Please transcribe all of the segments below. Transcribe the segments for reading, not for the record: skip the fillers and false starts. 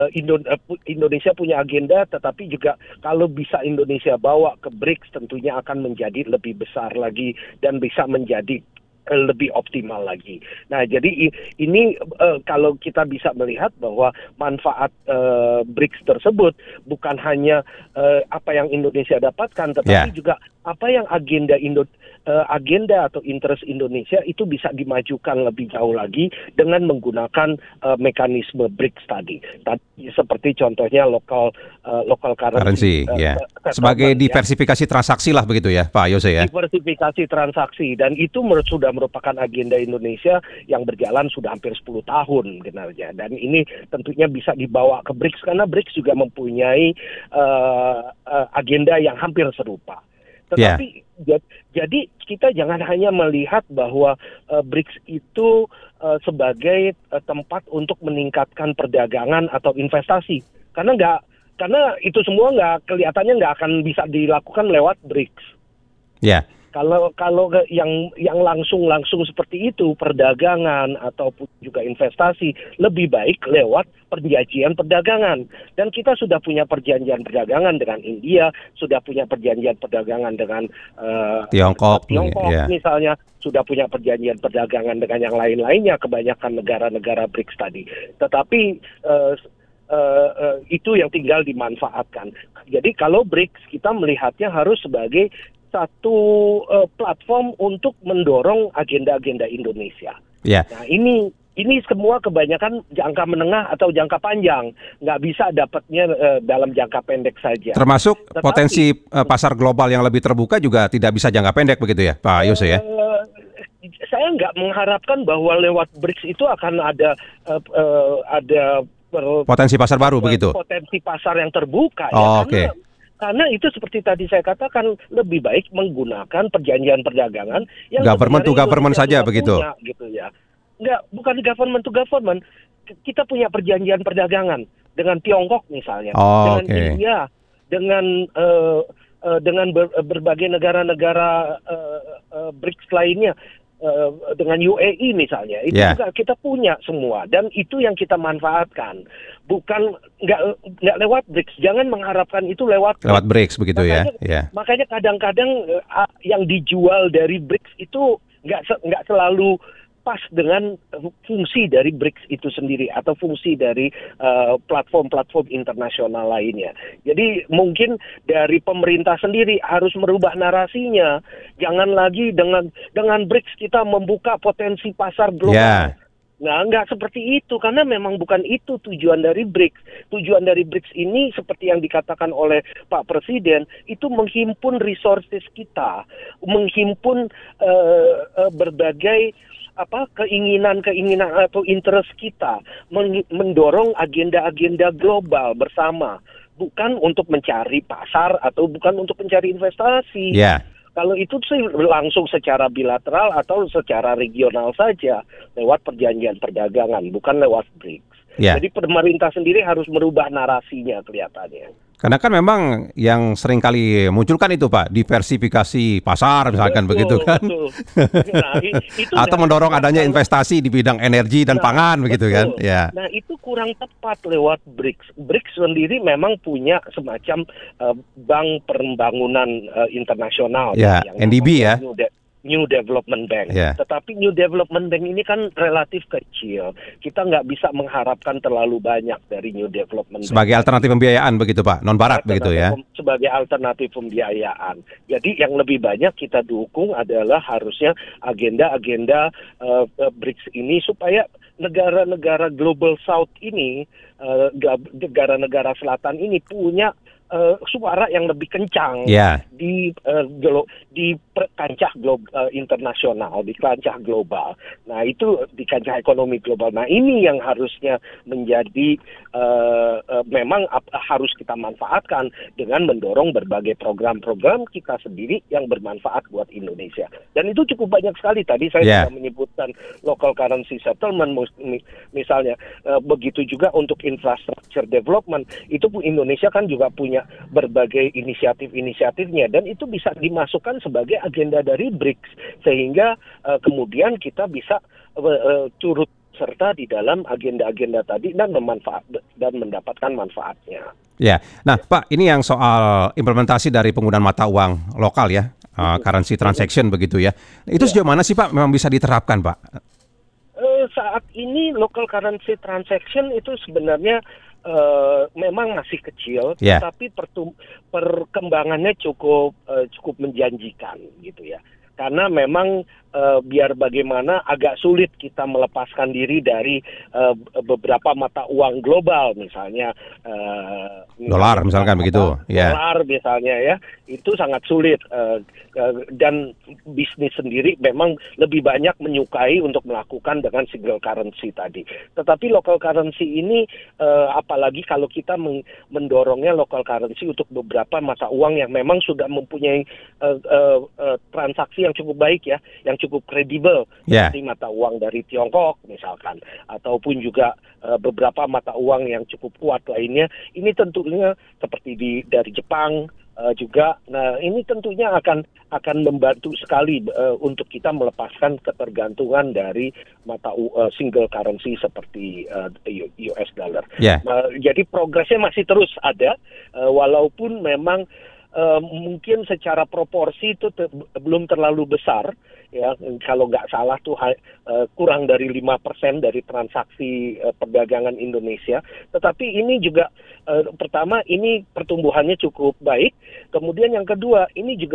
Indonesia punya agenda, tetapi juga kalau bisa Indonesia bawa ke BRICS tentunya akan menjadi lebih besar lagi dan bisa menjadi lebih optimal lagi. Nah, jadi ini kalau kita bisa melihat bahwa manfaat BRICS tersebut bukan hanya apa yang Indonesia dapatkan, tetapi juga apa yang agenda atau interest Indonesia itu bisa dimajukan lebih jauh lagi dengan menggunakan mekanisme BRICS tadi. Seperti contohnya local currency. Sebagai diversifikasi transaksi lah begitu ya, Pak Yose ya. Diversifikasi transaksi, dan itu sudah merupakan agenda Indonesia yang berjalan sudah hampir 10 tahun sebenarnya. Dan ini tentunya bisa dibawa ke BRICS karena BRICS juga mempunyai agenda yang hampir serupa. Tetapi jadi kita jangan hanya melihat bahwa BRICS itu sebagai tempat untuk meningkatkan perdagangan atau investasi, karena itu semua kelihatannya nggak akan bisa dilakukan lewat BRICS. Kalau yang langsung seperti itu, perdagangan ataupun juga investasi, lebih baik lewat perjanjian perdagangan. Dan kita sudah punya perjanjian perdagangan dengan India, sudah punya perjanjian perdagangan dengan Tiongkok misalnya, sudah punya perjanjian perdagangan dengan yang lain-lainnya, kebanyakan negara-negara BRICS tadi. Tetapi itu yang tinggal dimanfaatkan. Jadi kalau BRICS kita melihatnya harus sebagai satu platform untuk mendorong agenda-agenda Indonesia. Nah, ini semua kebanyakan jangka menengah atau jangka panjang, nggak bisa dapatnya dalam jangka pendek saja. Termasuk potensi pasar global yang lebih terbuka juga tidak bisa jangka pendek begitu ya, Pak Yose ya? Saya nggak mengharapkan bahwa lewat BRICS itu akan ada potensi pasar baru begitu. Potensi pasar yang terbuka Karena itu seperti tadi saya katakan, lebih baik menggunakan perjanjian perdagangan yang government to government saja begitu. Gitu ya. Enggak, bukan government to government. Kita punya perjanjian perdagangan dengan Tiongkok misalnya, dengan India, dengan berbagai negara-negara BRICS lainnya. Dengan UAE misalnya, itu juga kita punya semua, dan itu yang kita manfaatkan, bukan nggak lewat BRICS. Jangan mengharapkan itu lewat BRICS begitu makanya kadang-kadang yang dijual dari BRICS itu nggak selalu pas dengan fungsi dari BRICS itu sendiri atau fungsi dari platform-platform internasional lainnya. Jadi mungkin dari pemerintah sendiri harus merubah narasinya. Jangan lagi dengan BRICS kita membuka potensi pasar global. Nah, nggak seperti itu, karena memang bukan itu tujuan dari BRICS. Tujuan dari BRICS ini seperti yang dikatakan oleh Pak Presiden, itu menghimpun resources kita, menghimpun berbagai keinginan atau interest kita, mendorong agenda-agenda global bersama, bukan untuk mencari pasar atau bukan untuk mencari investasi. Kalau itu sih langsung secara bilateral atau secara regional saja, lewat perjanjian perdagangan, bukan lewat BRICS. Jadi pemerintah sendiri harus merubah narasinya kelihatannya. Karena kan memang yang sering kali munculkan itu Pak, diversifikasi pasar misalkan begitu kan. Nah, atau mendorong adanya investasi di bidang energi dan pangan begitu kan. Nah, itu kurang tepat lewat BRICS. BRICS sendiri memang punya semacam bank pembangunan internasional. Yang NDB ya. New Development Bank. Tetapi New Development Bank ini kan relatif kecil. Kita nggak bisa mengharapkan terlalu banyak dari New Development Bank. Sebagai alternatif pembiayaan begitu Pak, non-barat begitu ya? Sebagai alternatif pembiayaan. Jadi yang lebih banyak kita dukung adalah harusnya agenda-agenda BRICS ini supaya negara-negara Global South ini, negara-negara selatan ini punya suara yang lebih kencang di kancah internasional, di kancah global. Nah, itu di kancah ekonomi global. Nah, ini yang harusnya menjadi memang harus kita manfaatkan dengan mendorong berbagai program-program kita sendiri yang bermanfaat buat Indonesia. Dan itu cukup banyak sekali. Tadi saya sudah menyebutkan local currency settlement misalnya. Begitu juga untuk infrastructure development. Itu Indonesia kan juga punya berbagai inisiatif-inisiatifnya, dan itu bisa dimasukkan sebagai agenda dari BRICS, sehingga kemudian kita bisa turut serta di dalam agenda-agenda tadi dan mendapatkan manfaatnya. Ya, nah Pak, ini yang soal implementasi dari penggunaan mata uang lokal ya, currency transaction begitu ya. Itu sejauh mana sih Pak memang bisa diterapkan Pak? Saat ini local currency transaction itu sebenarnya memang masih kecil, tetapi perkembangannya cukup menjanjikan gitu ya. Karena memang biar bagaimana agak sulit kita melepaskan diri dari beberapa mata uang global, misalnya dolar misalkan begitu, dolar misalnya ya, itu sangat sulit dan bisnis sendiri memang lebih banyak menyukai untuk melakukan dengan single currency tadi. Tetapi local currency ini apalagi kalau kita mendorongnya local currency untuk beberapa mata uang yang memang sudah mempunyai transaksi yang cukup baik ya, yang cukup kredibel, seperti mata uang dari Tiongkok misalkan, ataupun juga beberapa mata uang yang cukup kuat lainnya. Ini tentunya seperti dari Jepang juga. Nah, ini tentunya akan membantu sekali untuk kita melepaskan ketergantungan dari mata single currency seperti US dollar. Jadi progresnya masih terus ada, walaupun memang mungkin secara proporsi itu belum terlalu besar ya, kalau nggak salah tuh kurang dari 5% dari transaksi perdagangan Indonesia. Tetapi ini juga pertama ini pertumbuhannya cukup baik, kemudian yang kedua ini juga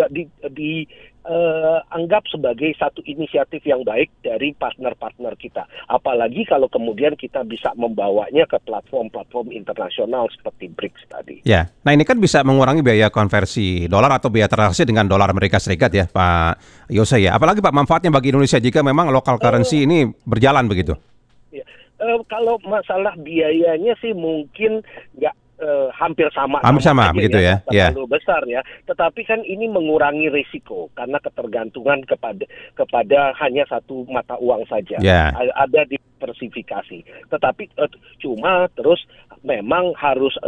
dianggap sebagai satu inisiatif yang baik dari partner-partner kita. Apalagi kalau kemudian kita bisa membawanya ke platform-platform internasional seperti BRICS tadi. Ya, nah ini kan bisa mengurangi biaya konversi dolar atau biaya transaksi dengan dolar Amerika Serikat ya, Pak Yose ya. Apalagi Pak manfaatnya bagi Indonesia jika memang local currency ini berjalan begitu. Ya. Kalau masalah biayanya sih mungkin nggak hampir sama begitu ya, terlalu besar ya. Tetapi kan ini mengurangi risiko karena ketergantungan kepada hanya satu mata uang saja. Ada diversifikasi. Tetapi cuma terus memang harus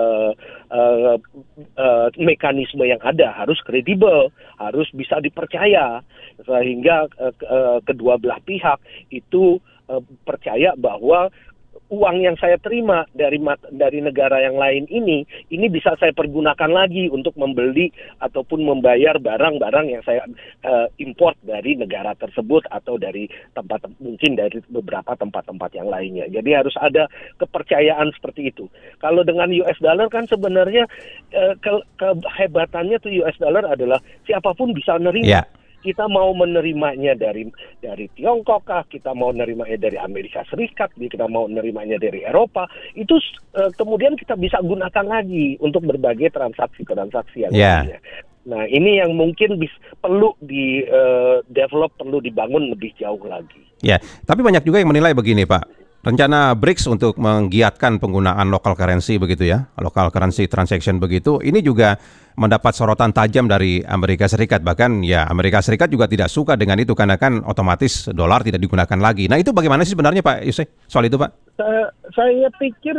mekanisme yang ada harus kredibel, harus bisa dipercaya sehingga kedua belah pihak itu percaya bahwa uang yang saya terima dari negara yang lain ini bisa saya pergunakan lagi untuk membeli ataupun membayar barang-barang yang saya import dari negara tersebut atau dari mungkin dari beberapa tempat-tempat yang lainnya. Jadi harus ada kepercayaan seperti itu. Kalau dengan US dollar kan sebenarnya kehebatannya tuh US dollar adalah siapapun bisa nerima. Kita mau menerimanya dari Tiongkok kah, kita mau menerimanya dari Amerika Serikat, kita mau menerimanya dari Eropa, itu kemudian kita bisa gunakan lagi untuk berbagai transaksi-transaksi yang lainnya. Nah, ini yang mungkin perlu di-develop, perlu dibangun lebih jauh lagi. Ya, tapi banyak juga yang menilai begini, Pak. Rencana BRICS untuk menggiatkan penggunaan local currency begitu ya, local currency transaction begitu, ini juga mendapat sorotan tajam dari Amerika Serikat. Bahkan ya Amerika Serikat juga tidak suka dengan itu karena kan otomatis dolar tidak digunakan lagi. Nah itu bagaimana sih sebenarnya Pak Yose soal itu Pak? Saya pikir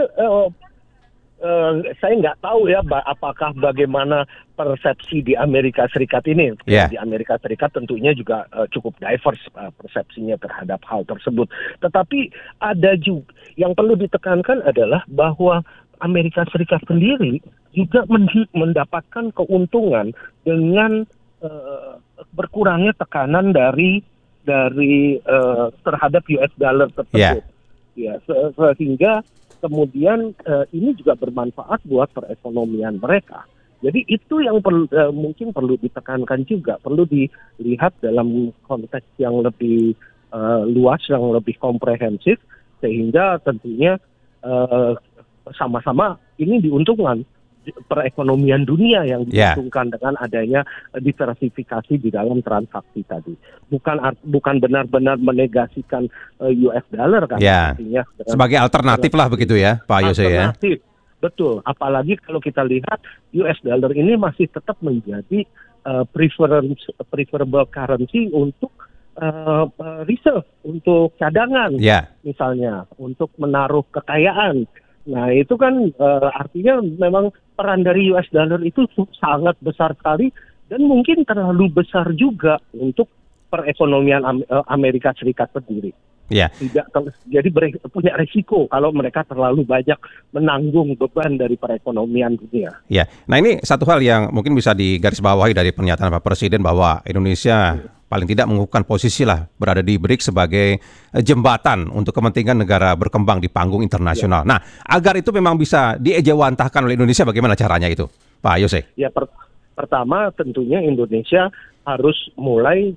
saya nggak tahu ya apakah bagaimana persepsi di Amerika Serikat ini. Di Amerika Serikat tentunya juga cukup diverse persepsinya terhadap hal tersebut. Tetapi ada juga yang perlu ditekankan adalah bahwa Amerika Serikat sendiri juga mendapatkan keuntungan dengan berkurangnya tekanan dari terhadap US dollar tersebut. Sehingga kemudian ini juga bermanfaat buat perekonomian mereka. Jadi itu yang mungkin perlu ditekankan juga, perlu dilihat dalam konteks yang lebih luas, yang lebih komprehensif, sehingga tentunya sama-sama ini diuntungkan perekonomian dunia yang diuntungkan dengan adanya diversifikasi di dalam transaksi tadi. Bukan benar-benar menegasikan US dollar kan. Artinya sebagai alternatif lah begitu ya Pak Yose ya. Alternatif, betul. Apalagi kalau kita lihat US dollar ini masih tetap menjadi preferable currency untuk reserve, untuk cadangan misalnya, untuk menaruh kekayaan. Nah itu kan artinya memang peran dari US dollar itu sangat besar sekali dan mungkin terlalu besar juga untuk perekonomian Amerika Serikat sendiri. Ya. Jadi punya resiko kalau mereka terlalu banyak menanggung beban dari perekonomian dunia. Ya, nah ini satu hal yang mungkin bisa digarisbawahi dari pernyataan Pak Presiden bahwa Indonesia paling tidak mengukuhkan posisi lah berada di BRICS sebagai jembatan untuk kepentingan negara berkembang di panggung internasional. Nah, agar itu memang bisa diejawantahkan oleh Indonesia, bagaimana caranya itu, Pak Yose? Ya, pertama tentunya Indonesia harus mulai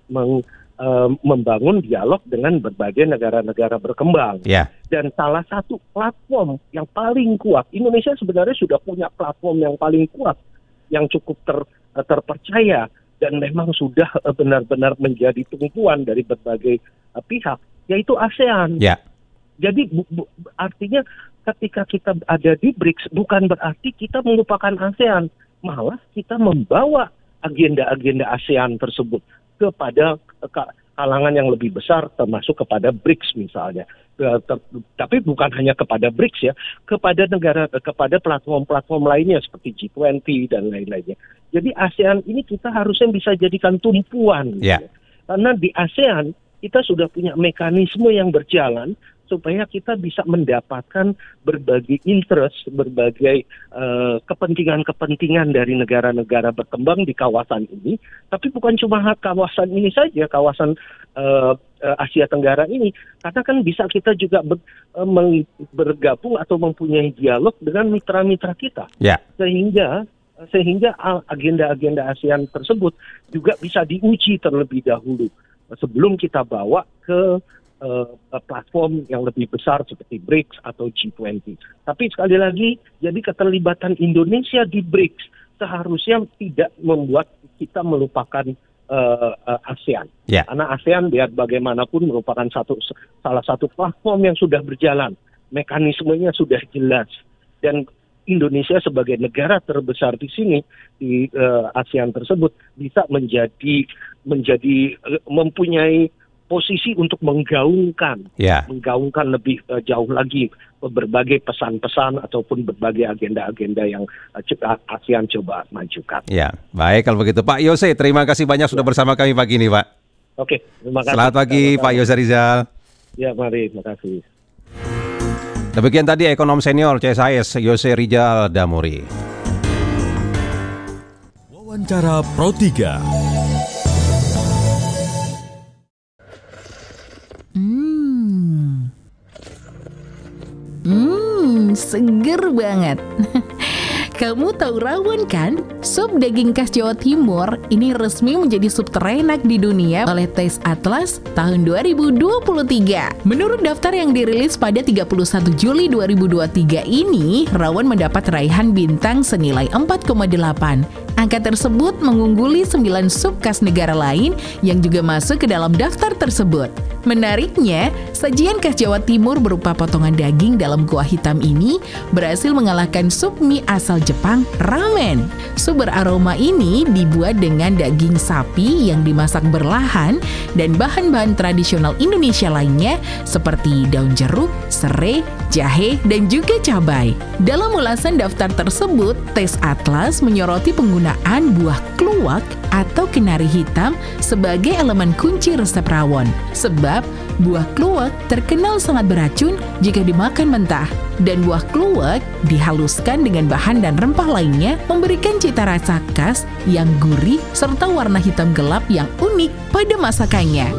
membangun dialog dengan berbagai negara-negara berkembang. Yeah. Dan salah satu platform yang paling kuat, Indonesia sebenarnya sudah punya platform yang paling kuat, yang cukup terpercaya, dan memang sudah benar-benar menjadi tumpuan dari berbagai pihak, yaitu ASEAN. Yeah. Jadi artinya ketika kita ada di BRICS, bukan berarti kita melupakan ASEAN, malah kita membawa agenda-agenda ASEAN tersebut kepada kalangan yang lebih besar, termasuk kepada BRICS misalnya. Tapi bukan hanya kepada BRICS ya, kepada platform-platform lainnya seperti G20 dan lain-lainnya. Jadi ASEAN ini kita harusnya bisa jadikan tumpuan. Yeah. Gitu. Karena di ASEAN kita sudah punya mekanisme yang berjalan supaya kita bisa mendapatkan berbagai interest, berbagai kepentingan-kepentingan dari negara-negara berkembang di kawasan ini. Tapi bukan cuma kawasan ini saja, kawasan Asia Tenggara ini. Karena kan bisa kita juga bergabung atau mempunyai dialog dengan mitra-mitra kita. Yeah. Sehingga agenda-agenda ASEAN tersebut juga bisa diuji terlebih dahulu sebelum kita bawa ke platform yang lebih besar seperti BRICS atau G20. Tapi sekali lagi, jadi keterlibatan Indonesia di BRICS seharusnya tidak membuat kita melupakan ASEAN. Yeah. Karena ASEAN biar bagaimanapun merupakan salah satu platform yang sudah berjalan. Mekanismenya sudah jelas. Dan Indonesia sebagai negara terbesar di sini, di ASEAN tersebut, bisa mempunyai posisi untuk menggaungkan lebih jauh lagi berbagai pesan-pesan ataupun berbagai agenda-agenda yang ASEAN coba majukan. Ya, baik kalau begitu. Pak Yose, terima kasih banyak sudah bersama kami pagi ini, Pak. Oke, terima kasih. Selamat pagi, Pak Yose Rizal. Ya, mari, terima kasih. Demikian tadi ekonom senior CSIS Yose Rizal Damuri. Wawancara Pro 3. Seger banget. Kamu tahu rawon kan? Sup daging khas Jawa Timur ini resmi menjadi sup terenak di dunia oleh Taste Atlas tahun 2023. Menurut daftar yang dirilis pada 31 Juli 2023 ini, rawon mendapat raihan bintang senilai 4,8. Angka tersebut mengungguli 9 sup khas negara lain yang juga masuk ke dalam daftar tersebut. Menariknya, sajian khas Jawa Timur berupa potongan daging dalam kuah hitam ini berhasil mengalahkan sup mie asal Jepang, ramen. Sup beraroma ini dibuat dengan daging sapi yang dimasak berlahan dan bahan-bahan tradisional Indonesia lainnya seperti daun jeruk, serai, jahe, dan juga cabai. Dalam ulasan daftar tersebut, Taste Atlas menyoroti penggunaan buah kluwak atau kenari hitam sebagai elemen kunci resep rawon. Sebab buah kluwak terkenal sangat beracun jika dimakan mentah. Dan buah kluwak dihaluskan dengan bahan dan rempah lainnya memberikan cita rasa khas yang gurih serta warna hitam gelap yang unik pada masakannya.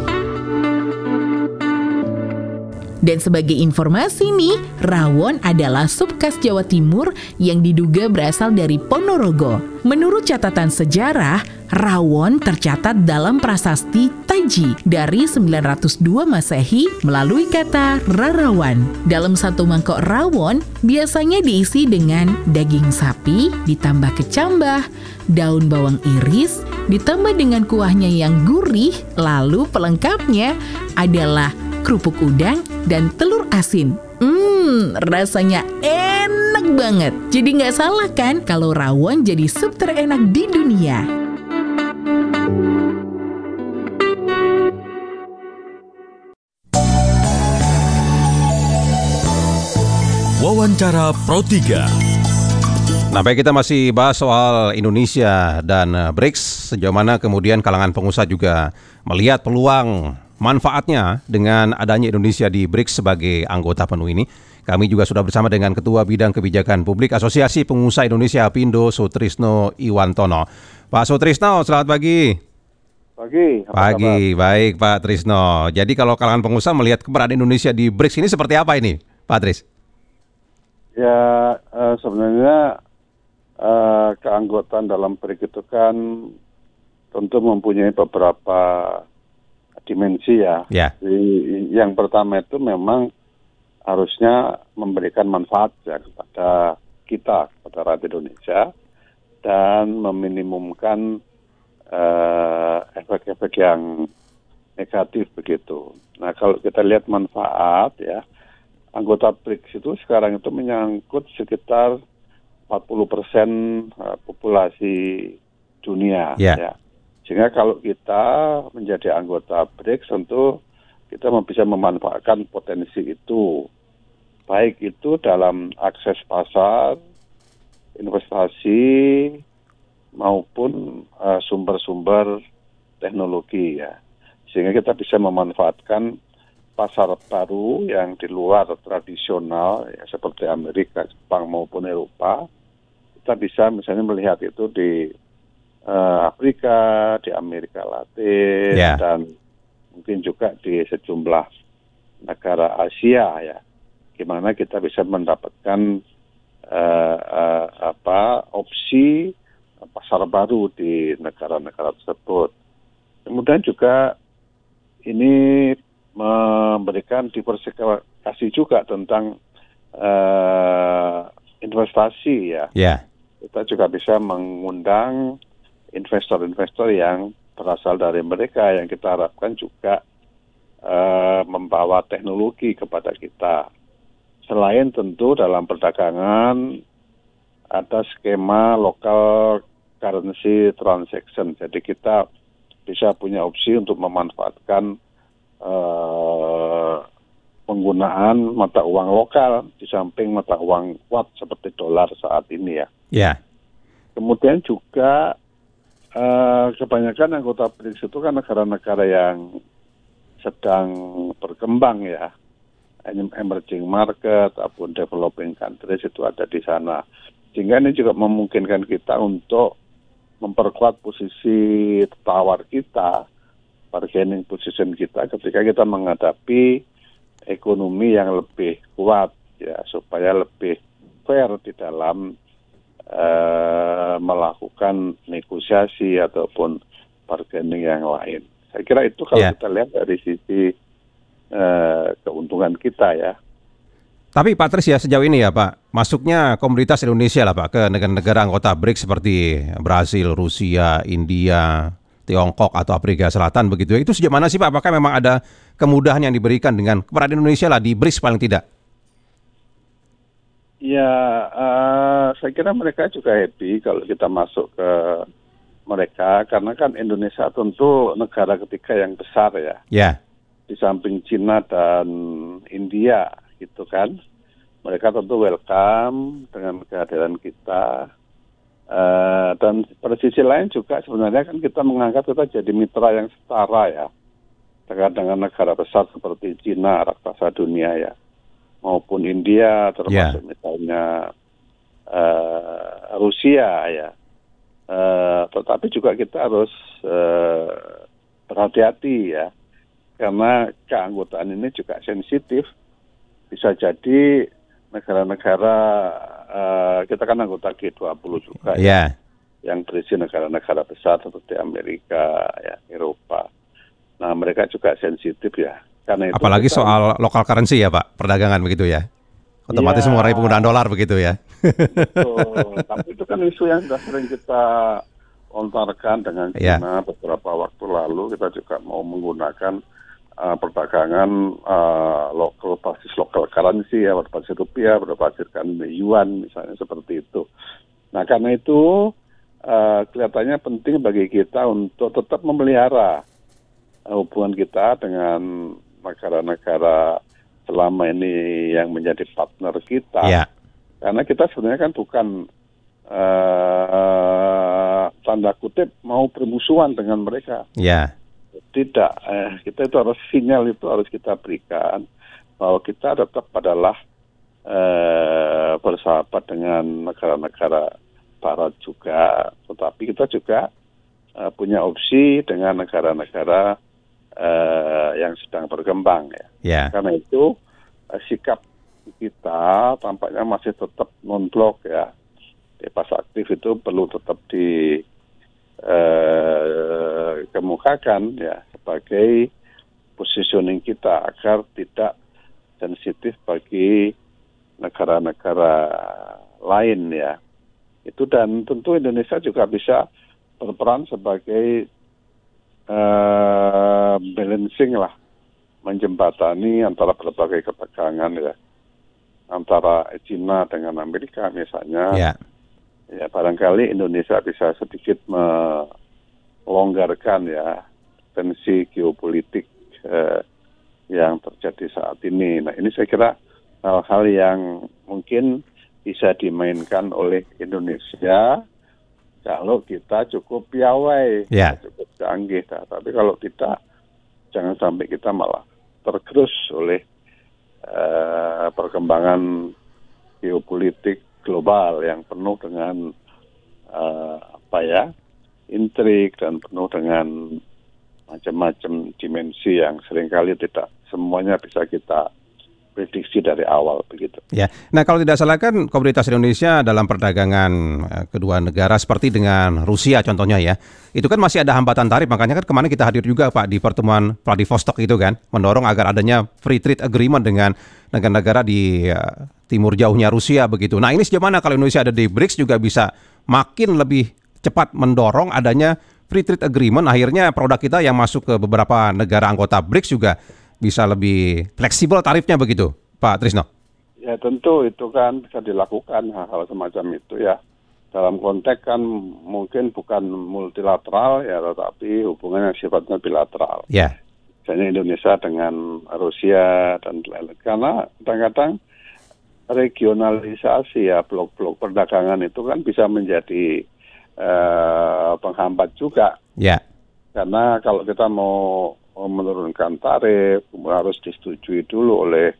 Dan sebagai informasi nih, rawon adalah sup khas Jawa Timur yang diduga berasal dari Ponorogo. Menurut catatan sejarah, rawon tercatat dalam prasasti Taji dari 902 Masehi melalui kata rarawan. Dalam satu mangkok rawon biasanya diisi dengan daging sapi ditambah kecambah, daun bawang iris ditambah dengan kuahnya yang gurih, lalu pelengkapnya adalah kerupuk udang dan telur asin. Rasanya enak banget. Jadi nggak salah kan kalau rawon jadi sup terenak di dunia. Wawancara Pro 3. Nah, baik, kita masih bahas soal Indonesia dan BRICS, sejauh mana kemudian kalangan pengusaha juga melihat peluang manfaatnya dengan adanya Indonesia di BRICS sebagai anggota penuh ini. Kami juga sudah bersama dengan Ketua Bidang Kebijakan Publik Asosiasi Pengusaha Indonesia Apindo, Sutrisno Iwantono. Pak Sutrisno, selamat pagi. Pagi, baik Pak Trisno. Jadi kalau kalangan pengusaha melihat keberadaan Indonesia di BRICS ini seperti apa ini, Pak Tris? Ya, sebenarnya keanggotaan dalam BRICS itu kan tentu mempunyai beberapa dimensi ya. Jadi, yang pertama itu memang harusnya memberikan manfaat ya kepada kita, kepada rakyat Indonesia, dan meminimumkan efek-efek yang negatif begitu. Nah, kalau kita lihat manfaat ya, anggota BRICS itu sekarang itu menyangkut sekitar 40% populasi dunia ya. Sehingga kalau kita menjadi anggota BRICS tentu kita bisa memanfaatkan potensi itu. Baik itu dalam akses pasar, investasi, maupun sumber-sumber teknologi ya. Sehingga kita bisa memanfaatkan pasar baru yang di luar tradisional ya, seperti Amerika, Jepang maupun Eropa. Kita bisa misalnya melihat itu di Afrika, di Amerika Latin, dan mungkin juga di sejumlah negara Asia ya. Gimana kita bisa mendapatkan opsi pasar baru di negara-negara tersebut. Kemudian juga ini memberikan diversifikasi juga tentang investasi ya. Kita juga bisa mengundang investor-investor yang berasal dari mereka yang kita harapkan juga membawa teknologi kepada kita. Selain tentu dalam perdagangan ada skema local currency transaction. Jadi kita bisa punya opsi untuk memanfaatkan penggunaan mata uang lokal di samping mata uang kuat seperti dolar saat ini ya. Kemudian juga kebanyakan anggota BRICS itu kan negara-negara yang sedang berkembang ya, emerging market ataupun developing countries itu ada di sana. Sehingga ini juga memungkinkan kita untuk memperkuat posisi tawar kita, bargaining position kita ketika kita menghadapi ekonomi yang lebih kuat ya, supaya lebih fair di dalam melakukan negosiasi ataupun bargaining yang lain. Saya kira itu kalau kita lihat dari sisi keuntungan kita ya. Tapi Pak Tris ya, sejauh ini ya Pak, masuknya komoditas Indonesia lah Pak ke negara-negara anggota BRICS seperti Brasil, Rusia, India, Tiongkok atau Afrika Selatan begitu ya. Itu sejauh mana sih Pak? Apakah memang ada kemudahan yang diberikan dengan keberadaan Indonesia lah di BRICS paling tidak? Ya, saya kira mereka juga happy kalau kita masuk ke mereka, karena kan Indonesia tentu negara ketiga yang besar ya. Di samping Cina dan India gitu kan. Mereka tentu welcome dengan kehadiran kita. Dan pada sisi lain juga sebenarnya kan kita menganggap kita jadi mitra yang setara ya. Dengan negara besar seperti Cina, raksasa dunia ya. Maupun India, termasuk misalnya Rusia ya. Tetapi juga kita harus berhati-hati ya, karena keanggotaan ini juga sensitif. Bisa jadi negara-negara, kita kan anggota G20 juga ya, yang berisi negara-negara besar seperti Amerika, ya, Eropa. Nah mereka juga sensitif ya. Karena itu apalagi soal local currency ya Pak, perdagangan begitu ya. Otomatis mengurangi penggunaan dolar begitu ya. Betul. Tapi itu kan isu yang sudah sering kita lontarkan dengan China beberapa waktu lalu. Kita juga mau menggunakan perdagangan berbasis local currency ya, berbasis rupiah, berbasiskan yuan misalnya seperti itu. Nah karena itu kelihatannya penting bagi kita untuk tetap memelihara hubungan kita dengan negara-negara selama ini yang menjadi partner kita. Karena kita sebenarnya kan bukan tanda kutip mau bermusuhan dengan mereka. Tidak, kita itu harus sinyal itu harus kita berikan bahwa kita tetap adalah bersahabat dengan negara-negara Barat juga, tetapi kita juga punya opsi dengan negara-negara yang sedang berkembang ya. Yeah. Karena itu sikap kita tampaknya masih tetap non-blok ya. Bebas aktif itu perlu tetap dikemukakan ya sebagai positioning kita agar tidak sensitif bagi negara-negara lain ya. Itu dan tentu Indonesia juga bisa berperan sebagai balancing lah, menjembatani antara berbagai ketegangan ya, antara China dengan Amerika misalnya. Yeah. Ya barangkali Indonesia bisa sedikit melonggarkan ya tensi geopolitik yang terjadi saat ini. Nah ini saya kira hal-hal yang mungkin bisa dimainkan oleh Indonesia kalau kita cukup piawai, cukup canggih. Tapi kalau tidak, jangan sampai kita malah tergerus oleh perkembangan geopolitik global yang penuh dengan intrik dan penuh dengan macam-macam dimensi yang seringkali tidak semuanya bisa kita prediksi dari awal begitu. Ya, nah kalau tidak salah kan Komunitas Indonesia dalam perdagangan kedua negara seperti dengan Rusia contohnya ya, itu kan masih ada hambatan tarif, makanya kan kemarin kita hadir juga Pak di pertemuan Vladivostok itu kan, mendorong agar adanya free trade agreement dengan negara-negara di timur jauhnya Rusia begitu. Nah ini sejauh mana kalau Indonesia ada di BRICS juga bisa makin lebih cepat mendorong adanya free trade agreement, akhirnya produk kita yang masuk ke beberapa negara anggota BRICS juga bisa lebih fleksibel tarifnya begitu, Pak Trisno? Ya tentu itu kan bisa dilakukan hal-hal semacam itu ya. Dalam konteks kan mungkin bukan multilateral ya, tetapi hubungan yang sifatnya bilateral. Ya. Misalnya Indonesia dengan Rusia dan lain-lain. Karena kadang-kadang regionalisasi ya, blok-blok perdagangan itu kan bisa menjadi penghambat juga. Ya. Karena kalau kita mau menurunkan tarif harus disetujui dulu oleh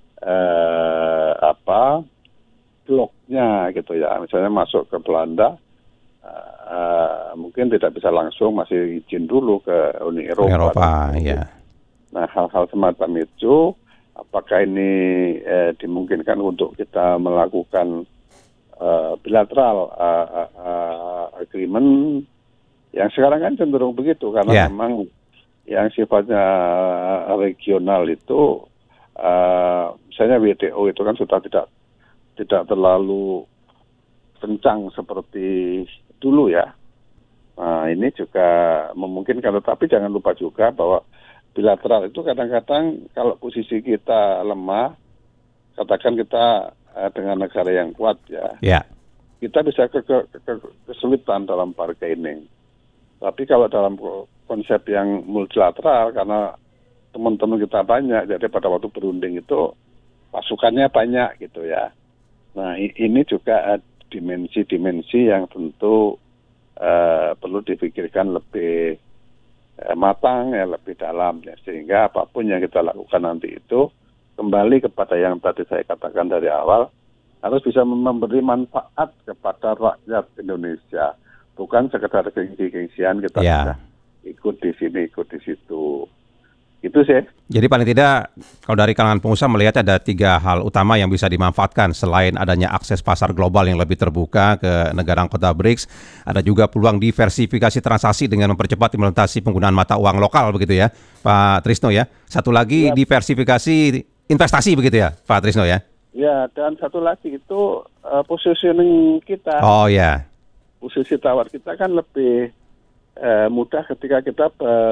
bloknya gitu ya. Misalnya masuk ke Belanda mungkin tidak bisa langsung, masih izin dulu ke Uni Eropa. Ya. Nah hal-hal semacam itu apakah ini dimungkinkan untuk kita melakukan bilateral agreement yang sekarang kan cenderung begitu karena memang yang sifatnya regional itu misalnya WTO itu kan sudah tidak terlalu kencang seperti dulu ya. Nah ini juga memungkinkan, tetapi jangan lupa juga bahwa bilateral itu kadang-kadang kalau posisi kita lemah, katakan kita dengan negara yang kuat ya, kita bisa kesulitan dalam bargaining. Tapi kalau dalam konsep yang multilateral, karena teman-teman kita banyak, jadi pada waktu berunding itu pasukannya banyak gitu ya. Nah ini juga dimensi-dimensi yang tentu perlu dipikirkan lebih matang ya, lebih dalam ya, sehingga apapun yang kita lakukan nanti itu kembali kepada yang tadi saya katakan dari awal, harus bisa memberi manfaat kepada rakyat Indonesia. Bukan sekedar gengsi-gengsian kita bisa ikut di sini, ikut di situ. Itu sih. Jadi paling tidak kalau dari kalangan pengusaha melihat ada 3 hal utama yang bisa dimanfaatkan selain adanya akses pasar global yang lebih terbuka ke negara anggota BRICS, ada juga peluang diversifikasi transaksi dengan mempercepat implementasi penggunaan mata uang lokal begitu ya, Pak Trisno ya. Satu lagi diversifikasi investasi begitu ya, Pak Trisno ya. Ya, dan satu lagi itu positioning kita. Oh ya. Posisi tawar kita kan lebih mudah ketika kita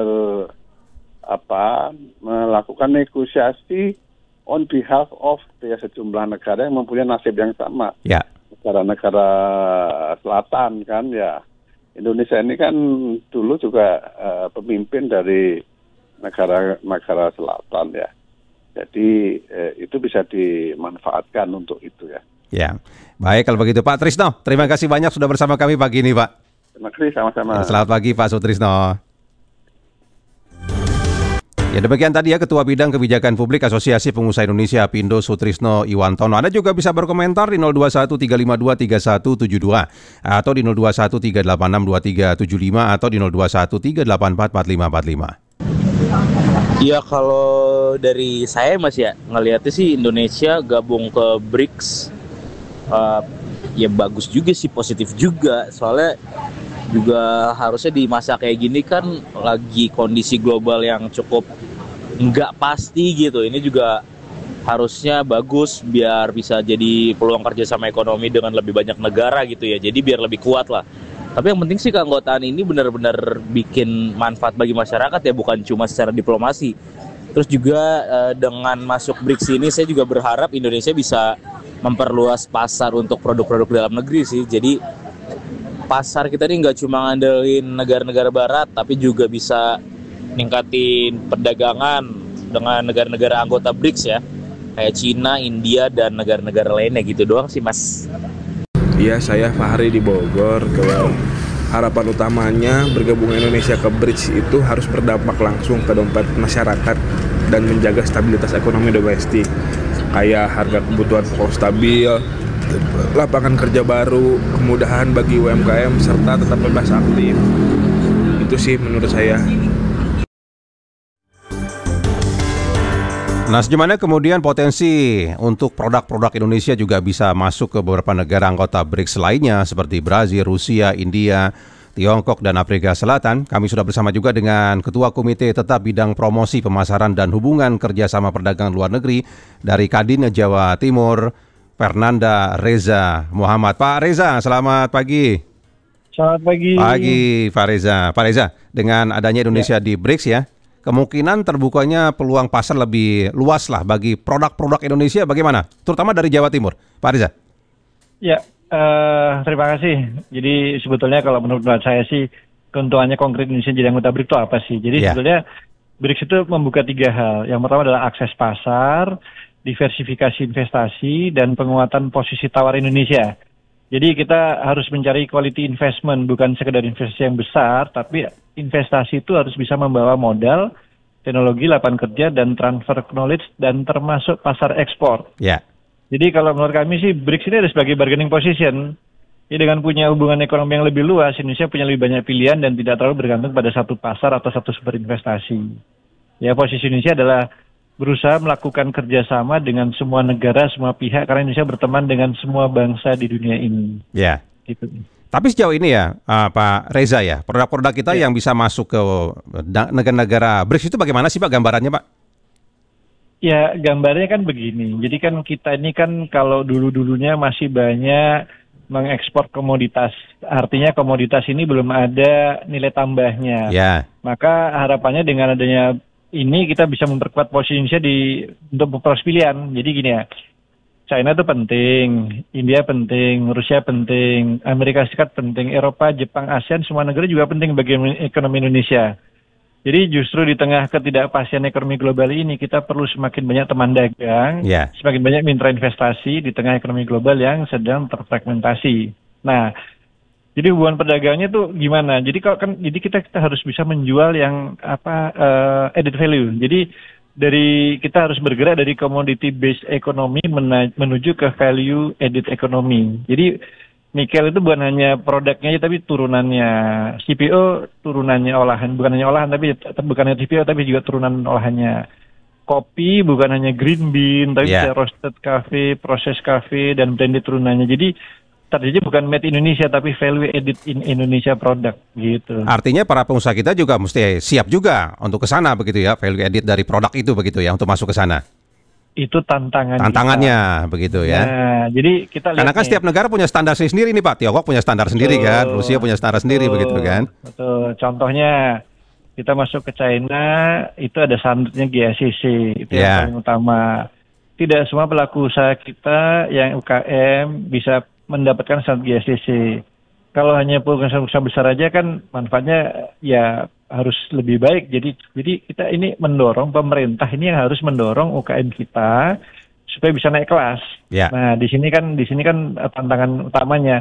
melakukan negosiasi on behalf of sejumlah negara yang mempunyai nasib yang sama. Ya. Negara-negara selatan kan ya. Indonesia ini kan dulu juga pemimpin dari negara selatan ya. Jadi itu bisa dimanfaatkan untuk itu ya. Ya, baik kalau begitu Pak Trisno, terima kasih banyak sudah bersama kami pagi ini Pak. Terima kasih, sama-sama. Selamat pagi Pak Sutrisno. Ya demikian tadi ya Ketua Bidang Kebijakan Publik Asosiasi Pengusaha Indonesia Apindo Sutrisno Iwantono. Anda juga bisa berkomentar di 0213523172 atau di 0213862375 atau di 0213844545. Ya kalau dari saya Mas ya ngelihatnya sih Indonesia gabung ke BRICS ya bagus juga sih, positif juga, soalnya juga harusnya di masa kayak gini kan lagi kondisi global yang cukup nggak pasti gitu. Ini juga harusnya bagus biar bisa jadi peluang kerjasama ekonomi dengan lebih banyak negara gitu ya. Jadi biar lebih kuat lah. Tapi yang penting sih keanggotaan ini benar-benar bikin manfaat bagi masyarakat ya, bukan cuma secara diplomasi. Terus juga dengan masuk BRICS ini saya juga berharap Indonesia bisa memperluas pasar untuk produk-produk dalam negeri sih. Jadi pasar kita ini nggak cuma ngandelin negara-negara barat, tapi juga bisa ningkatin perdagangan dengan negara-negara anggota BRICS ya, kayak Cina, India, dan negara-negara lainnya gitu doang sih Mas. Iya, saya Fahri di Bogor. Kalau harapan utamanya bergabung Indonesia ke BRICS itu harus berdampak langsung ke dompet masyarakat dan menjaga stabilitas ekonomi domestik, kayak harga kebutuhan pokok stabil, lapangan kerja baru, kemudahan bagi UMKM, serta tetap bebas aktif. Itu sih menurut saya. Nah, sejauh kemudian potensi untuk produk-produk Indonesia juga bisa masuk ke beberapa negara anggota BRICS lainnya seperti Brazil, Rusia, India, Tiongkok, dan Afrika Selatan. Kami sudah bersama juga dengan Ketua Komite Tetap Bidang Promosi Pemasaran dan Hubungan Kerjasama Perdagangan Luar Negeri dari Kadin Jawa Timur, Fernanda Reza Muhammad. Pak Reza, selamat pagi. Selamat pagi. Pagi, Pak Reza. Pak Reza, dengan adanya Indonesia di BRICS ya, kemungkinan terbukanya peluang pasar lebih luas lah bagi produk-produk Indonesia bagaimana? Terutama dari Jawa Timur, Pak Reza. Ya, terima kasih. Jadi sebetulnya kalau menurut saya sih keuntungannya konkret Indonesia jadi anggota BRICS itu apa sih? Jadi sebetulnya BRICS itu membuka 3 hal. Yang pertama adalah akses pasar, diversifikasi investasi, dan penguatan posisi tawar Indonesia. Jadi kita harus mencari quality investment, bukan sekedar investasi yang besar, tapi investasi itu harus bisa membawa modal, teknologi, lapangan kerja, dan transfer knowledge, dan termasuk pasar ekspor. Jadi kalau menurut kami sih BRICS ini ada sebagai bargaining position. Ya, dengan punya hubungan ekonomi yang lebih luas, Indonesia punya lebih banyak pilihan dan tidak terlalu bergantung pada satu pasar atau satu sumber investasi. Ya, posisi Indonesia adalah berusaha melakukan kerjasama dengan semua negara, semua pihak, karena Indonesia berteman dengan semua bangsa di dunia ini. Gitu. Tapi sejauh ini ya, Pak Reza ya, produk-produk kita yang bisa masuk ke negara-negara BRICS itu bagaimana sih Pak gambarannya Pak? Ya, gambarnya kan begini. Jadi kan kita ini kan kalau dulu-dulunya masih banyak mengekspor komoditas. Artinya komoditas ini belum ada nilai tambahnya. Maka harapannya dengan adanya ini kita bisa memperkuat posisi Indonesia untuk memperoleh pilihan. Jadi gini ya, China itu penting, India penting, Rusia penting, Amerika Serikat penting, Eropa, Jepang, ASEAN, semua negara juga penting bagi ekonomi Indonesia. Jadi justru di tengah ketidakpastian ekonomi global ini kita perlu semakin banyak teman dagang, semakin banyak mitra investasi di tengah ekonomi global yang sedang terfragmentasi. Nah, jadi hubungan perdagangnya tuh gimana? Jadi kita harus bisa menjual yang added value. Jadi kita harus bergerak dari commodity based economy menuju ke value added economy. Jadi nikel itu bukan hanya produknya tapi turunannya. CPO turunannya olahan, bukan hanya olahan tapi bukan hanya CPO tapi juga turunan olahannya. Kopi bukan hanya green bean tapi bisa roasted coffee, process coffee, dan blended turunannya. Jadi terjadi bukan made Indonesia tapi value added in Indonesia produk gitu. Artinya para pengusaha kita juga mesti siap juga untuk ke sana begitu ya, value added dari produk itu begitu ya untuk masuk ke sana. Itu tantangannya kita. Begitu ya. Nah, jadi kita lihat karena kan setiap negara punya standar sendiri nih Pak. Tiongkok punya standar sendiri kan, Rusia punya standar sendiri begitu kan. Betul. Contohnya kita masuk ke China itu ada standarnya GACC, itu yang paling utama. Tidak semua pelaku usaha kita yang UKM bisa mendapatkan standar GACC. Kalau hanya pengusaha besar aja kan manfaatnya ya harus lebih baik. Jadi kita ini mendorong, pemerintah ini yang harus mendorong UKM kita supaya bisa naik kelas. Nah, di sini kan tantangan utamanya.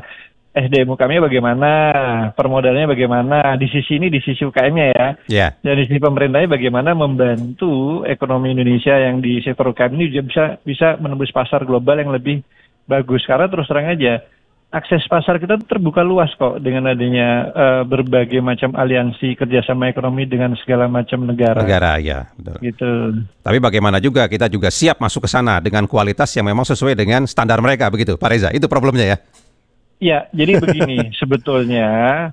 SDM UKM-nya bagaimana, permodalannya bagaimana, di sisi ini, di sisi UKM-nya ya. Yeah. Dan di sisi pemerintahnya bagaimana membantu ekonomi Indonesia yang di sektor UKM ini juga bisa menembus pasar global yang lebih bagus. Karena terus terang aja, akses pasar kita terbuka luas kok dengan adanya berbagai macam aliansi kerjasama ekonomi dengan segala macam negara. Negara, ya, betul. Gitu. Tapi bagaimana juga kita juga siap masuk ke sana dengan kualitas yang memang sesuai dengan standar mereka, begitu, Pak Reza? Itu problemnya ya? Ya, jadi begini, sebetulnya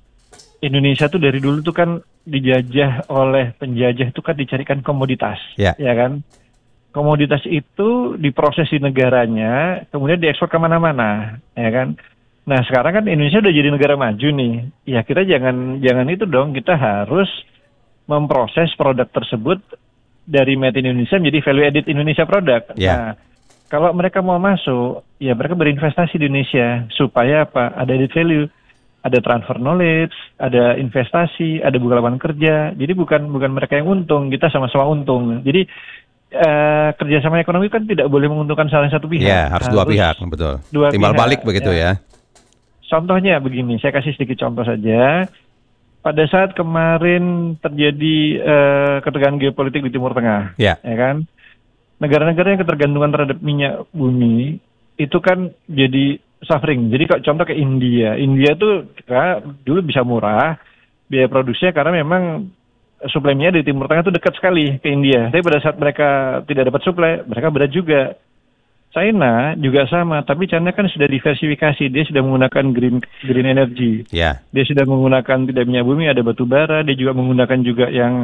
Indonesia tuh dari dulu tuh kan dijajah oleh penjajah itu kan dicarikan komoditas, ya kan? Komoditas itu diproses di negaranya, kemudian diekspor kemana-mana, ya kan? Nah sekarang kan Indonesia udah jadi negara maju nih, ya kita jangan itu dong, kita harus memproses produk tersebut dari made in Indonesia menjadi value added Indonesia produk. Nah kalau mereka mau masuk, ya mereka berinvestasi di Indonesia supaya apa? Ada added value, ada transfer knowledge, ada investasi, ada buka lapangan kerja. Jadi bukan mereka yang untung, kita sama-sama untung. Jadi kerjasama ekonomi kan tidak boleh menguntungkan salah satu pihak. Ya, harus dua pihak, betul. Timbal balik begitu ya. Contohnya begini, saya kasih sedikit contoh saja. Pada saat kemarin terjadi ketegangan geopolitik di Timur Tengah, ya kan? Negara-negara yang ketergantungan terhadap minyak bumi itu kan jadi suffering. Jadi contoh ke India tuh dulu bisa murah biaya produksinya karena memang suplai minyak di Timur Tengah itu dekat sekali ke India. Tapi pada saat mereka tidak dapat suplai, mereka berat juga. China juga sama, tapi China kan sudah diversifikasi, dia sudah menggunakan green energy, dia sudah menggunakan tidak minyak bumi, ada batu bara, dia juga menggunakan juga yang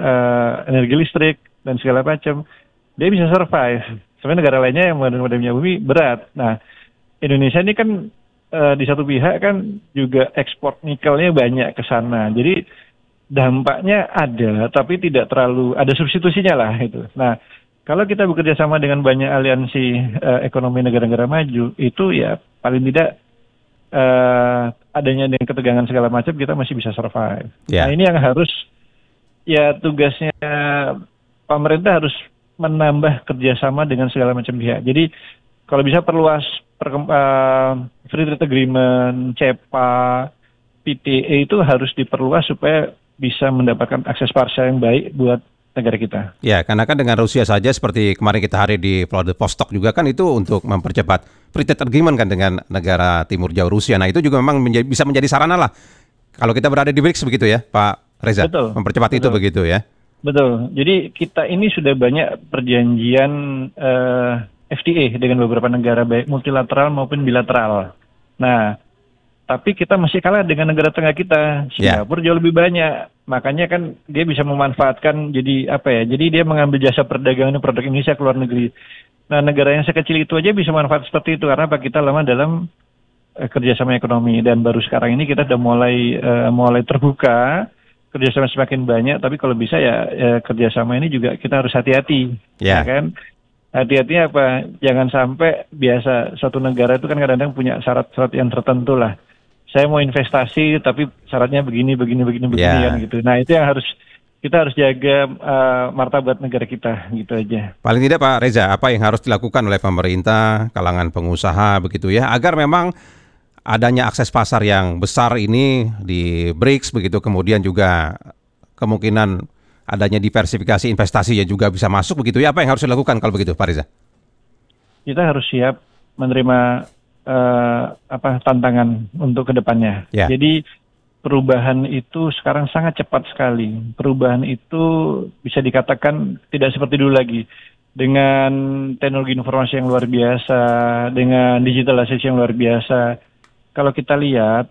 energi listrik dan segala macam, dia bisa survive. Sebenarnya negara lainnya yang menggunakan minyak bumi berat. Nah, Indonesia ini kan di satu pihak kan juga ekspor nikelnya banyak ke sana, jadi dampaknya ada, tapi tidak terlalu ada substitusinya lah itu. Nah, kalau kita bekerja sama dengan banyak aliansi ekonomi negara-negara maju, itu ya paling tidak adanya dengan ketegangan segala macam kita masih bisa survive. Nah ini yang harus, ya tugasnya pemerintah harus menambah kerjasama dengan segala macam pihak. Jadi kalau bisa perluas Free Trade Agreement, CEPA, PTA itu harus diperluas supaya bisa mendapatkan akses pasar yang baik buat negara kita. Ya, karena kan dengan Rusia saja seperti kemarin kita hari di Vladivostok juga kan itu untuk mempercepat Free Trade Agreement kan dengan negara timur jauh Rusia. Nah itu juga memang bisa menjadi sarana lah kalau kita berada di BRICS begitu ya Pak Reza. Betul. Mempercepat itu begitu ya. Betul. Jadi kita ini sudah banyak perjanjian FTA dengan beberapa negara baik multilateral maupun bilateral. Nah, tapi kita masih kalah dengan negara tengah kita. Singapura jauh lebih banyak. Makanya kan dia bisa memanfaatkan jadi Jadi dia mengambil jasa perdagangan produk Indonesia ke luar negeri. Nah, negara yang sekecil itu aja bisa manfaat seperti itu karena kita lama dalam kerjasama ekonomi dan baru sekarang ini kita sudah mulai terbuka, kerjasama semakin banyak. Tapi kalau bisa ya kerjasama ini juga kita harus hati-hati, ya kan? Hati-hatinya apa? Jangan sampai biasa suatu negara itu kan kadang-kadang punya syarat-syarat yang tertentu lah. Saya mau investasi tapi syaratnya begini kan gitu. Nah itu yang kita harus jaga martabat negara kita gitu aja. Paling tidak Pak Reza, apa yang harus dilakukan oleh pemerintah, kalangan pengusaha begitu ya, agar memang adanya akses pasar yang besar ini di BRICS begitu, kemudian juga kemungkinan adanya diversifikasi investasi yang juga bisa masuk begitu ya, apa yang harus dilakukan kalau begitu Pak Reza? Kita harus siap menerima tantangan untuk kedepannya. Jadi perubahan itu sekarang sangat cepat sekali. Perubahan itu bisa dikatakan tidak seperti dulu lagi. Dengan teknologi informasi yang luar biasa, dengan digitalisasi yang luar biasa. Kalau kita lihat,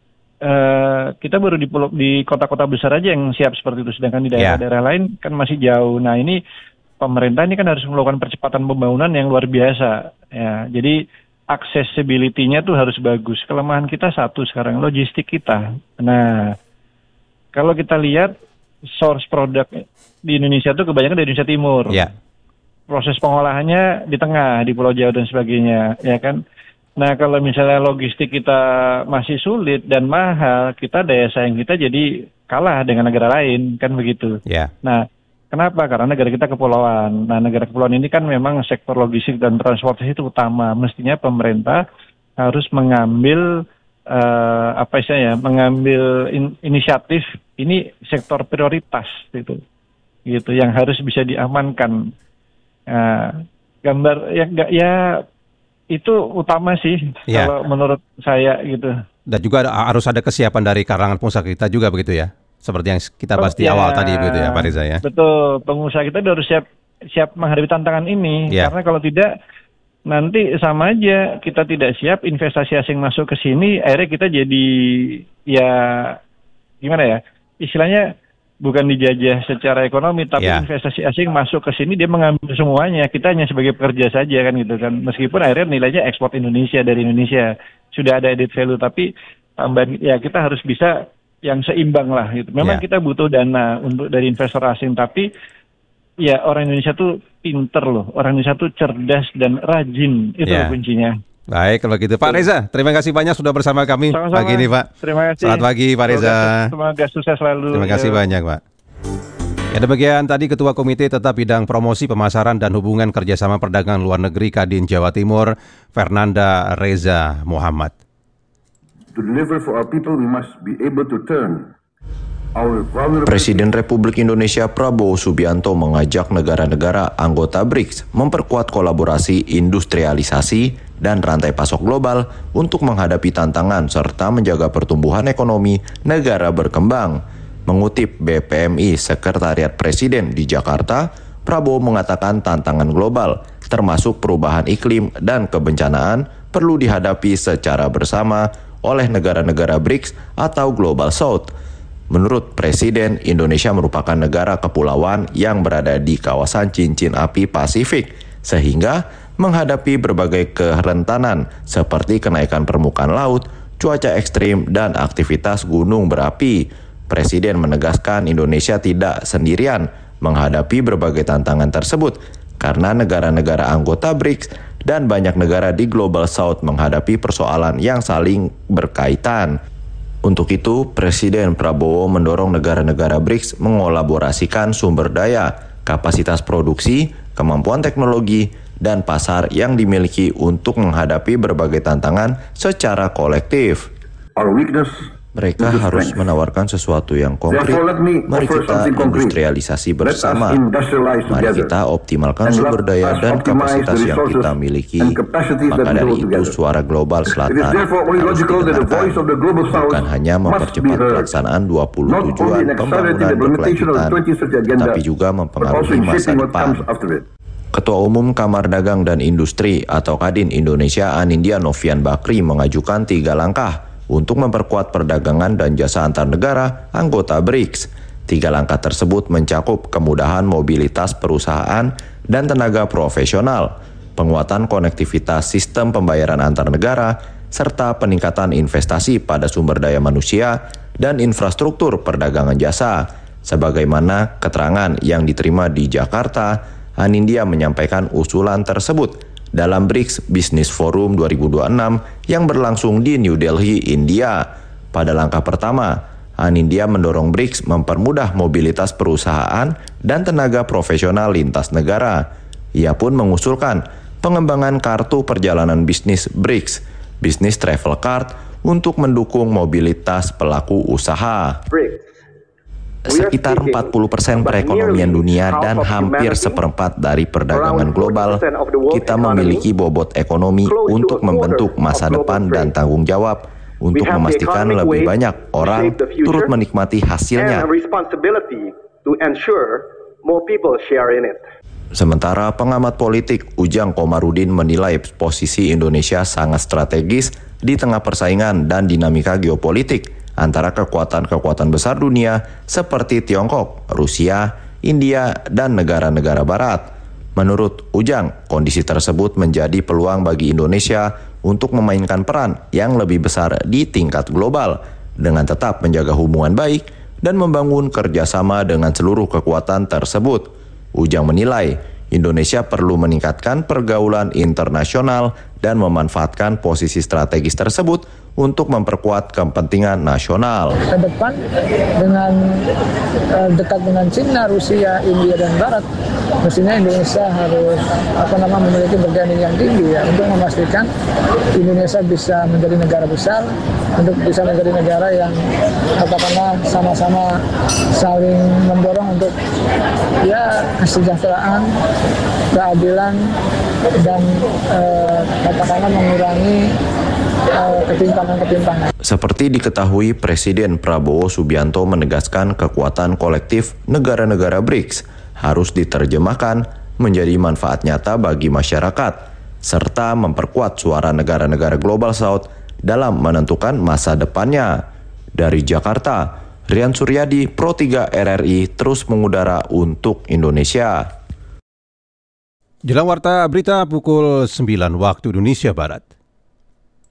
kita baru di kota-kota besar aja yang siap seperti itu. Sedangkan di daerah-daerah lain kan masih jauh. Nah ini pemerintah ini kan harus melakukan percepatan pembangunan yang luar biasa. Ya, jadi accessibility-nya tuh harus bagus. Kelemahan kita satu sekarang, logistik kita. Nah, kalau kita lihat source produk di Indonesia tuh kebanyakan dari Indonesia Timur. Proses pengolahannya di tengah, di Pulau Jawa dan sebagainya, ya kan? Nah, kalau misalnya logistik kita masih sulit dan mahal, kita daya saing kita jadi kalah dengan negara lain, kan begitu. Nah, kenapa? Karena negara kita kepulauan. Nah, negara kepulauan ini kan memang sektor logistik dan transportasi itu utama. Mestinya pemerintah harus mengambil mengambil inisiatif ini sektor prioritas gitu yang harus bisa diamankan. Gambar ya itu utama sih kalau menurut saya gitu. Dan juga harus ada kesiapan dari kalangan pengusaha kita juga begitu ya, seperti yang kita bahas di awal tadi begitu ya Pak Reza ya. Betul, pengusaha kita harus siap menghadapi tantangan ini karena kalau tidak nanti sama aja kita tidak siap, investasi asing masuk ke sini, akhirnya kita jadi ya gimana ya, istilahnya bukan dijajah secara ekonomi, tapi investasi asing masuk ke sini dia mengambil semuanya, kita hanya sebagai pekerja saja kan gitu kan, meskipun akhirnya nilainya ekspor Indonesia dari Indonesia sudah ada added value, tapi tambahan ya kita harus bisa yang seimbang lah gitu. Memang kita butuh dana untuk dari investor asing, tapi ya orang Indonesia tuh pinter loh, orang Indonesia tuh cerdas dan rajin, itu kuncinya. Baik, kalau gitu Pak Reza, terima kasih banyak sudah bersama kami pagi ini Pak. Terima kasih. Selamat pagi Pak Reza. Semoga sukses selalu. Terima kasih banyak Pak. Ya, demikian tadi Ketua Komite Tetap Bidang Promosi Pemasaran dan Hubungan Kerjasama Perdagangan Luar Negeri Kadin Jawa Timur, Fernanda Reza Muhammad. To deliver for our people, we must be able to turn. Presiden Republik Indonesia Prabowo Subianto mengajak negara-negara anggota BRICS memperkuat kolaborasi industrialisasi dan rantai pasok global untuk menghadapi tantangan serta menjaga pertumbuhan ekonomi negara berkembang. Mengutip BPMI Sekretariat Presiden di Jakarta, Prabowo mengatakan tantangan global termasuk perubahan iklim dan kebencanaan perlu dihadapi secara bersama oleh negara-negara BRICS atau Global South. Menurut Presiden, Indonesia merupakan negara kepulauan yang berada di kawasan cincin api Pasifik, sehingga menghadapi berbagai kerentanan seperti kenaikan permukaan laut, cuaca ekstrim, dan aktivitas gunung berapi. Presiden menegaskan Indonesia tidak sendirian menghadapi berbagai tantangan tersebut, karena negara-negara anggota BRICS dan banyak negara di Global South menghadapi persoalan yang saling berkaitan. Untuk itu, Presiden Prabowo mendorong negara-negara BRICS mengolaborasikan sumber daya, kapasitas produksi, kemampuan teknologi, dan pasar yang dimiliki untuk menghadapi berbagai tantangan secara kolektif. Mereka harus menawarkan sesuatu yang konkret. Mari kita industrialisasi bersama. Mari kita optimalkan sumber daya dan kapasitas yang kita miliki. Maka dari itu suara global selatan harus didengarkan. Bukan hanya mempercepat pelaksanaan 20 tujuan pembangunan berkelanjutan, tapi juga mempengaruhi masa depan. Ketua Umum Kamar Dagang dan Industri atau Kadin Indonesia Anindya Novian Bakri mengajukan 3 langkah untuk memperkuat perdagangan dan jasa antar negara anggota BRICS. 3 langkah tersebut mencakup kemudahan mobilitas perusahaan dan tenaga profesional, penguatan konektivitas sistem pembayaran antar negara, serta peningkatan investasi pada sumber daya manusia dan infrastruktur perdagangan jasa. Sebagaimana keterangan yang diterima di Jakarta, Anindya menyampaikan usulan tersebut dalam BRICS Business Forum 2026 yang berlangsung di New Delhi, India. Pada langkah pertama, Anindya mendorong BRICS mempermudah mobilitas perusahaan dan tenaga profesional lintas negara. Ia pun mengusulkan pengembangan kartu perjalanan bisnis BRICS, Business Travel Card, untuk mendukung mobilitas pelaku usaha. Sekitar 40% perekonomian dunia dan hampir seperempat dari perdagangan global, kita memiliki bobot ekonomi untuk membentuk masa depan dan tanggung jawab untuk memastikan lebih banyak orang turut menikmati hasilnya. Sementara pengamat politik Ujang Komarudin menilai posisi Indonesia sangat strategis di tengah persaingan dan dinamika geopolitik antara kekuatan-kekuatan besar dunia seperti Tiongkok, Rusia, India, dan negara-negara barat. Menurut Ujang, kondisi tersebut menjadi peluang bagi Indonesia untuk memainkan peran yang lebih besar di tingkat global dengan tetap menjaga hubungan baik dan membangun kerjasama dengan seluruh kekuatan tersebut. Ujang menilai Indonesia perlu meningkatkan pergaulan internasional dan memanfaatkan posisi strategis tersebut untuk memperkuat kepentingan nasional. Ke depan dengan dekat dengan Cina, Rusia, India dan Barat, mestinya Indonesia harus memiliki bergaining yang tinggi ya untuk memastikan Indonesia bisa menjadi negara besar, untuk bisa menjadi negara yang sama-sama saling mendorong untuk kesejahteraan, keadilan dan mengurangi ketimpangan. Seperti diketahui, Presiden Prabowo Subianto menegaskan kekuatan kolektif negara-negara BRICS harus diterjemahkan menjadi manfaat nyata bagi masyarakat, serta memperkuat suara negara-negara Global South dalam menentukan masa depannya. Dari Jakarta, Rian Suryadi, Pro 3 RRI terus mengudara untuk Indonesia. Jelang warta berita pukul 9 waktu Indonesia Barat.